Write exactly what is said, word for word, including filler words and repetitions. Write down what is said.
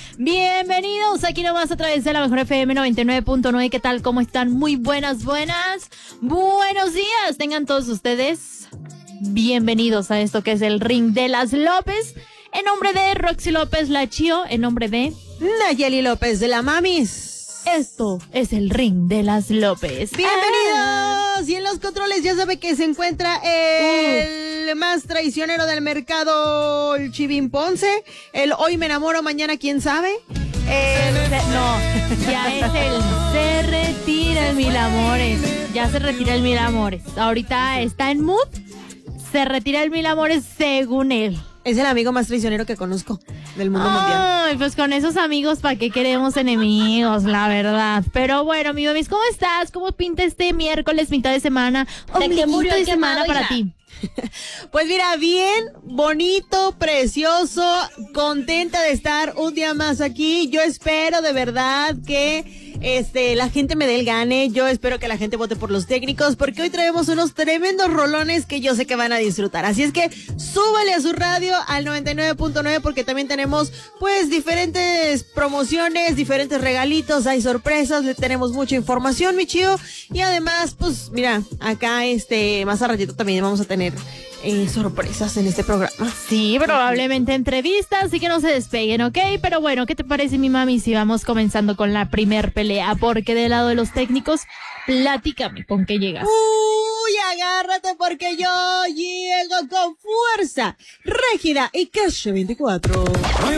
Bienvenidos aquí nomás a través de la Mejor F M noventa y nueve punto nueve. ¿Qué tal? ¿Cómo están? Muy buenas, buenas. Buenos días. Tengan todos ustedes bienvenidos a esto que es el Ring de las López. En nombre de Roxy López, la Chío. En nombre de Nayeli López de la Mamis. Esto es el Ring de las López. ¡Bienvenidos! Ah. Y en los controles ya sabe que se encuentra el uh. más traicionero del mercado, el Chivín Ponce. El hoy me enamoro, mañana quién sabe. El se, no, ya es el se retira el mil amores. Ya se retira el mil amores. Ahorita está en mood. Se retira el mil amores según él. Es el amigo más traicionero que conozco del mundo Ay, mundial. Ay, pues con esos amigos, ¿para qué queremos enemigos? La verdad. Pero bueno, mi mamis, ¿cómo estás? ¿Cómo pinta este miércoles, mitad de semana? Ombliguito de semana para ti. Pues mira, bien, bonito, precioso, contenta de estar un día más aquí. Yo espero de verdad que este la gente me dé el gane. Yo espero que la gente vote por los técnicos, porque hoy traemos unos tremendos rolones que yo sé que van a disfrutar. Así es que súbale a su radio al noventa y nueve punto nueve, porque también tenemos pues diferentes promociones, diferentes regalitos, hay sorpresas, le tenemos mucha información, mi chío. Y además, pues mira, acá este más a ratito también vamos a tener Eh, sorpresas en este programa. Sí, probablemente entrevistas, así que no se despeguen, ¿ok? Pero bueno, ¿qué te parece, mi mami, si vamos comenzando con la primer pelea? Porque del lado de los técnicos, platícame con qué llegas. Uy, agárrate porque yo llego con fuerza rígida y calle veinticuatro. Muy